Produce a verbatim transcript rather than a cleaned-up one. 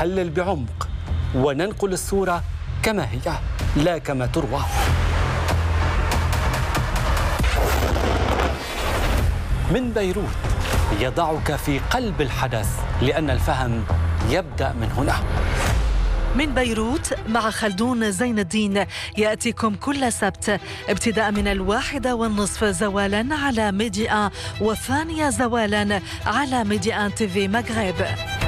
نحلل بعمق وننقل الصورة كما هي لا كما تروى. من بيروت يضعك في قلب الحدث لأن الفهم يبدأ من هنا. من بيروت مع خلدون زين الدين يأتيكم كل سبت ابتداء من الواحدة والنصف زوالا على ميديا والثانية زوالا على ميديا تي في مغرب.